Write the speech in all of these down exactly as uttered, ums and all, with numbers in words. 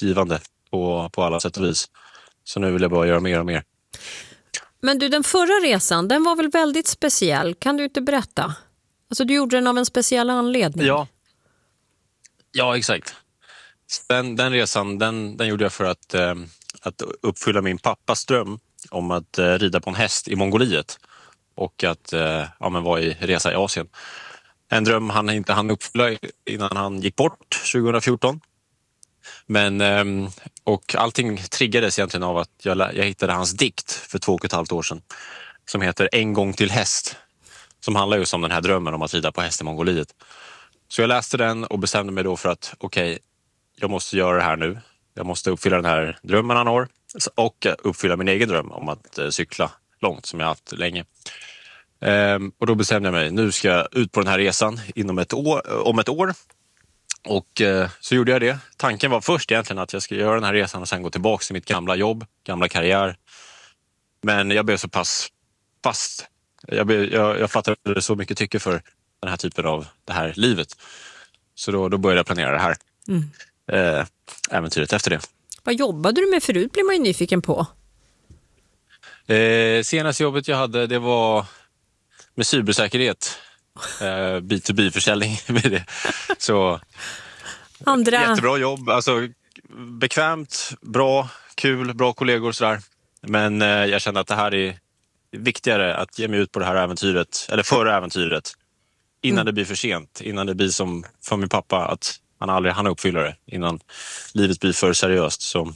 otroligt givande på, på alla sätt och vis. Så nu vill jag bara göra mer och mer. Men du, den förra resan, den var väl väldigt speciell. Kan du inte berätta? Alltså du gjorde den av en speciell anledning. Ja, ja exakt. Den, den resan den, den gjorde jag för att, eh, att uppfylla min pappas dröm om att eh, rida på en häst i Mongoliet. Och att eh, ja, men vara i resa i Asien. En dröm han inte hann uppfylla innan han gick bort tjugo fjorton. Men, eh, och allting triggades egentligen av att jag, jag hittade hans dikt för två och ett halvt år sedan. Som heter En gång till häst. Som handlar just om den här drömmen om att rida på häst i Mongoliet. Så jag läste den och bestämde mig då för att okej, okay, jag måste göra det här nu. Jag måste uppfylla den här drömmen han har. Och uppfylla min egen dröm om att eh, cykla långt som jag haft länge. Ehm, och då bestämde jag mig, nu ska jag ut på den här resan inom ett år, om ett år. Och eh, så gjorde jag det. Tanken var först egentligen att jag skulle göra den här resan och sen gå tillbaka till mitt gamla jobb, gamla karriär. Men jag blev så pass fast. Jag, blev, jag, jag fattade så mycket tycke för den här typen av det här livet. Så då, då började jag planera det här. Mm. Eh, äventyret efter det. Vad jobbade du med förut, blir man ju nyfiken på. Eh, senaste jobbet jag hade, det var med cybersäkerhet. Eh, B to B-försäljning med det. Så Andra... jättebra jobb. Alltså, bekvämt, bra, kul, bra kollegor och sådär. Men eh, jag kände att det här är viktigare att ge mig ut på det här äventyret. Eller före äventyret. Innan mm. det blir för sent. Innan det blir som för min pappa att han aldrig hann uppfylla det. Innan livet blir för seriöst. Så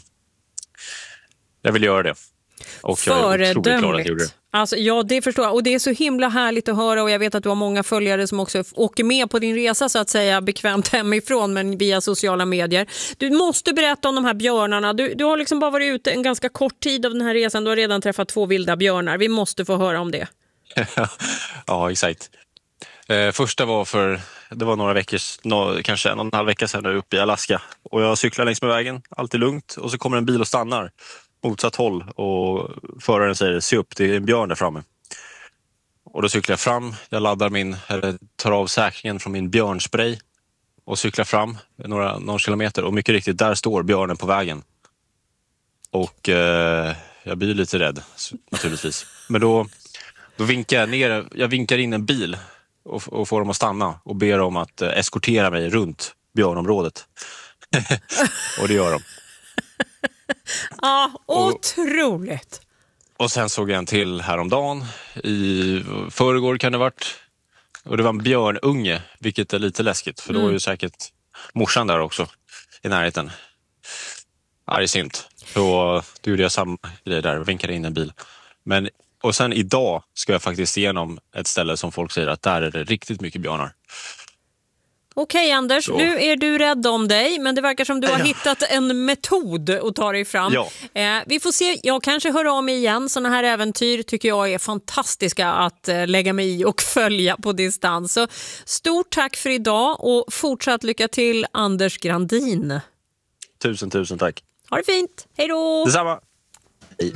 jag vill göra det. Och jag är otroligt glad att jag gjorde det. Alltså, ja, det förstår jag. Och det är så himla härligt att höra, och jag vet att du har många följare som också åker med på din resa så att säga bekvämt hemifrån, men via sociala medier. Du måste berätta om de här björnarna. Du, du har liksom bara varit ute en ganska kort tid av den här resan. Du har redan träffat två vilda björnar. Vi måste få höra om det. Ja, exakt. Eh, första var för, det var några veckor, no, kanske en och en halv vecka sedan uppe i Alaska. Och jag cyklar längs med vägen, alltid lugnt. Och så kommer en bil och stannar motsatt håll och föraren säger, se upp, det är en björn där framme. Och då cyklar jag fram, jag laddar min, eller tar av säkringen från min björnspray och cyklar fram några, några kilometer, och mycket riktigt, där står björnen på vägen. Och eh, jag blir lite rädd naturligtvis. Men då, då vinkar jag ner, jag vinkar in en bil och, och får dem att stanna och ber dem att eh, eskortera mig runt björnområdet. Och det gör de. Ja, otroligt. Och, och sen såg jag en till häromdagen. I förrgår kan det varit. Och det var en björnunge, vilket är lite läskigt. För då är ju säkert morsan där också i närheten. Argsint. Så då gjorde jag samma grej där och vinkade in en bil. Men, och sen idag ska jag faktiskt igenom ett ställe som folk säger att där är det riktigt mycket björnar. Okej, Anders, så. Nu är du rädd om dig, men det verkar som du har ja. hittat en metod att ta dig fram. Ja. Eh, vi får se, jag kanske hör av mig igen. Såna här äventyr tycker jag är fantastiska att eh, lägga mig i och följa på distans. Så stort tack för idag och fortsatt lycka till, Anders Grandin. Tusen, tusen tack. Ha det fint, hej då! Detsamma. Hej.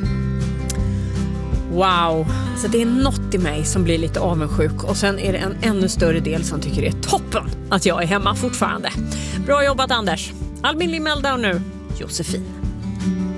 Wow, alltså det är något i mig som blir lite avundsjuk, och sen är det en ännu större del som tycker det är toppen att jag är hemma fortfarande. Bra jobbat, Anders. Albin Lee Meldau nu, Josefin.